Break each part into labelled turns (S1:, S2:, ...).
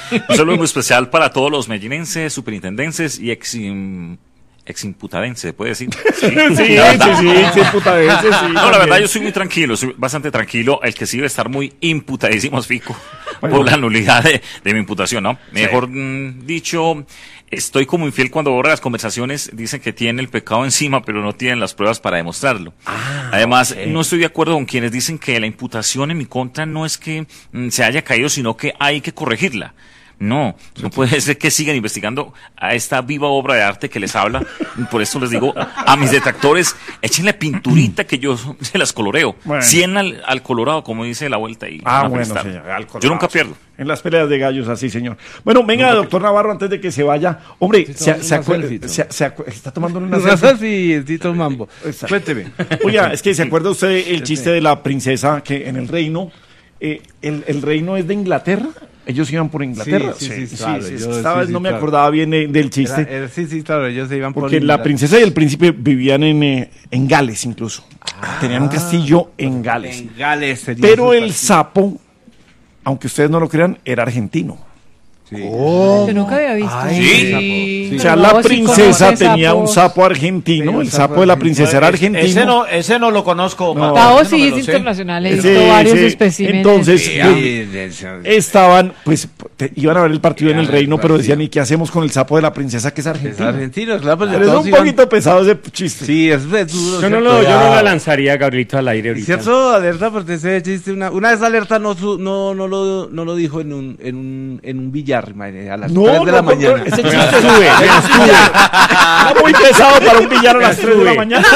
S1: Un saludo muy especial para todos los medellinenses, superintendenses y eximputadenses, ¿se puede decir?
S2: Sí, imputadenses, sí.
S1: No, la verdad yo soy muy tranquilo, soy bastante tranquilo. El que sí debe estar muy imputadísimo es Fico por la nulidad de mi imputación, ¿no? Mejor dicho, estoy como infiel cuando borra las conversaciones. Dicen que tienen el pecado encima, pero no tienen las pruebas para demostrarlo. Además, no estoy de acuerdo con quienes dicen que la imputación en mi contra no es que se haya caído, sino que hay que corregirla. No puede ser que sigan investigando a esta viva obra de arte que les habla. Por eso les digo a mis detractores, échenle pinturita que yo se las coloreo.
S2: Bueno.
S1: 100 al colorado, como dice la vuelta. Y
S2: Bueno, señor, al colorado.
S1: Yo nunca pierdo.
S2: En las peleas de gallos, así, señor. Bueno, venga, doctor Navarro, antes de que se vaya. Hombre, está tomando una
S3: selfie. Tito Mambo. Cuénteme.
S2: Oiga, es que se acuerda usted el chiste de la princesa que en el reino, el reino es de Inglaterra. Ellos iban por Inglaterra.
S3: Sí, claro.
S2: Esta vez no me acordaba bien del chiste.
S3: Sí, claro, ellos se iban por
S2: Porque la princesa y el príncipe vivían en Gales incluso. Tenían un castillo en Gales.
S3: En Gales.
S2: Pero el sapo, aunque ustedes no lo crean, era argentino.
S4: Yo nunca había visto.
S1: ¿Sí?
S2: O sea, la princesa tenía un sapo argentino, el sapo de la princesa era argentino.
S5: Ese no lo conozco.
S4: Tao sí es internacional, he visto varios especímenes.
S2: Entonces, estaban, pues, iban a ver el partido en el reino, pero decían, ¿y qué hacemos con el sapo de la princesa que es argentino?
S3: Es argentino, claro. Pues
S2: Pero es un poquito pesado ese chiste.
S3: Sí, es duro.
S6: Yo no la lanzaría, Gabrielito, al aire ahorita.
S3: ¿Cierto? Alerta, porque ese chiste, una vez Alerta no lo dijo en un billar, a las 3 de la mañana.
S2: Ese chiste sube. Era muy pesado para un villano a las 3 de la mañana.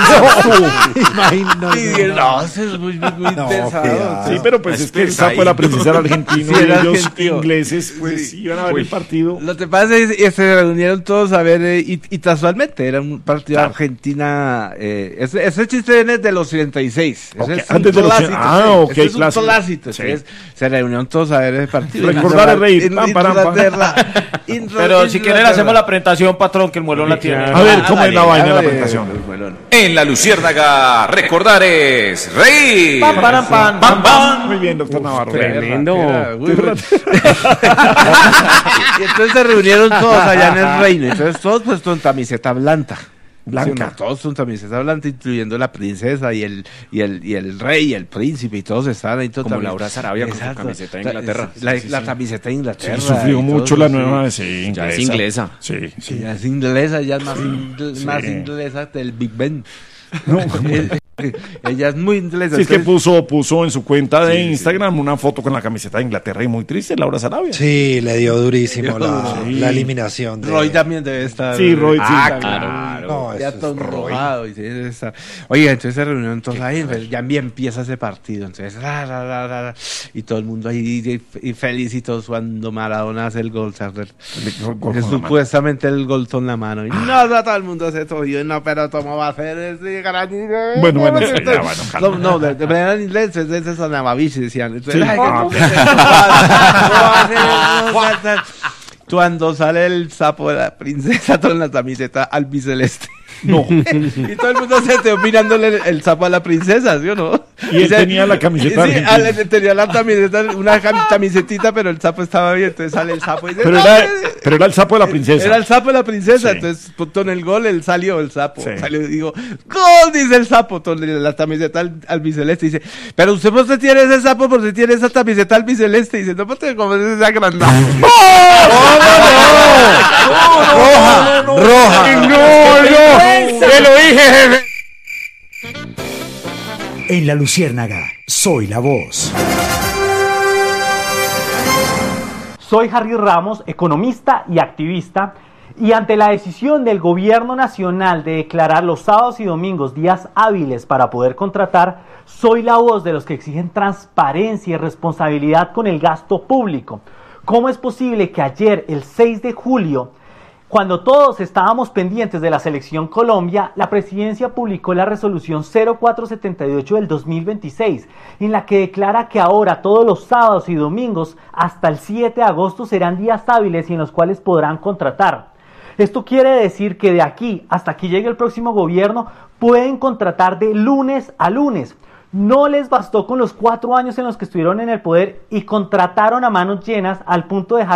S3: No, eso es muy pesado.
S2: Sí, pero pues es que el sapo de la princesa era argentino y ellos ingleses pues iban a ver el partido.
S3: Lo que pasa es que se reunieron todos a ver y casualmente era un partido de Argentina. Ese chiste viene de los 36.
S2: Antes de los 36.
S3: Es un clásico. Se reunieron todos a ver ese partido.
S2: Recordar el rey.
S5: Pero si quieren hacemos la presentación, patrón, que el muelón la tiene.
S2: A ver, ¿cómo es la vaina de la presentación?
S7: En la Luciérnaga, recordar es reír.
S5: Pam, pam, pam, pam, pam.
S2: Muy bien, doctor Navarro.
S6: Tremendo.
S3: Y entonces se reunieron todos allá en el reino. Entonces todos pues con camiseta blanca. Todos con camiseta blanca, incluyendo la princesa y el rey y el príncipe, y todos estaban ahí.
S6: Como Laura Sarabia con su camiseta de Inglaterra.
S3: La camiseta de Inglaterra.
S2: Sí, sufrió mucho la nueva.
S6: Sí, ya es inglesa.
S2: Sí.
S3: Ya es inglesa, ya es más inglesa del Big Ben.
S2: No,
S3: ella es muy inglesa.
S2: Sí, es que puso en su cuenta de Instagram una foto con la camiseta de Inglaterra y muy triste, Laura Sarabia.
S8: Sí, le dio durísimo la eliminación.
S3: Roy también debe estar.
S2: Sí, Roy, sí.
S3: Claro. No, ya todo enrojado. Oiga, entonces se reunieron todos ahí, ya empieza ese partido. Entonces, y todo el mundo ahí y feliz y todos cuando Maradona hace el gol. Supuestamente el gol con la mano. Y todo el mundo se tosió. No, pero ¿cómo va a hacer ese gran?
S2: Bueno,
S3: no, de manera en inglés es Anamabishi, decían. Entonces, cuando sale el sapo de la princesa con la camiseta albiceleste.
S2: No.
S3: Y todo el mundo se quedó mirándole el sapo a la princesa, ¿sí o no?
S2: Y él tenía la camiseta.
S3: Sí, tenía la camiseta, una camisetita, pero el sapo estaba bien, entonces sale el sapo y dice,
S2: pero era el sapo de la princesa.
S3: Era el sapo de la princesa, entonces con el gol él salió el sapo. Salió y digo, ¡gol! Dice el sapo, con la camiseta albiceleste. Dice, pero usted por qué tiene ese sapo, por qué tiene esa camiseta albiceleste. Dice, no, porque como es agrandado.
S6: Roja. No. Te lo dije, jefe.
S9: En la Luciérnaga, soy la voz.
S10: Soy Harry Ramos, economista y activista, y ante la decisión del gobierno nacional de declarar los sábados y domingos días hábiles para poder contratar, soy la voz de los que exigen transparencia y responsabilidad con el gasto público. ¿Cómo es posible que ayer, el 6 de julio, cuando todos estábamos pendientes de la selección Colombia, la presidencia publicó la resolución 0478 del 2026, en la que declara que ahora todos los sábados y domingos hasta el 7 de agosto serán días hábiles y en los cuales podrán contratar? Esto quiere decir que de aquí hasta que llegue el próximo gobierno pueden contratar de lunes a lunes. No les bastó con los 4 años en los que estuvieron en el poder y contrataron a manos llenas al punto de dejar